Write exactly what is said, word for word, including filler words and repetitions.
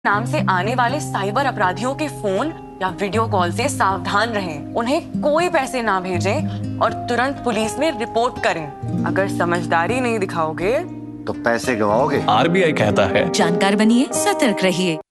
नाम से आने वाले साइबर अपराधियों के फोन या वीडियो कॉल से सावधान रहें। उन्हें कोई पैसे ना भेजें और तुरंत पुलिस में रिपोर्ट करें। अगर समझदारी नहीं दिखाओगे तो पैसे गवाओगे। आर बी आई कहता है, जानकार बनिए, सतर्क रहिए।